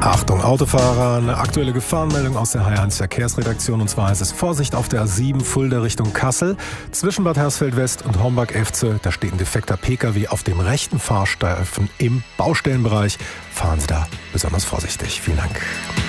Achtung Autofahrer, eine aktuelle Gefahrenmeldung aus der H1 Verkehrsredaktion, und zwar heißt es Vorsicht auf der A7 Fulda Richtung Kassel. Zwischen Bad Hersfeld West und Homburg-Efze, da steht ein defekter Pkw auf dem rechten Fahrstreifen im Baustellenbereich. Fahren Sie da besonders vorsichtig. Vielen Dank.